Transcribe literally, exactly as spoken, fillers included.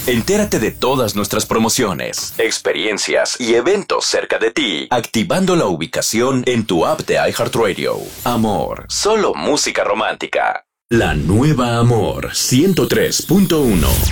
Entérate de todas nuestras promociones, experiencias y eventos cerca de ti, activando la ubicación en tu app de iHeartRadio. Amor, solo música romántica. La nueva Amor ciento tres punto uno.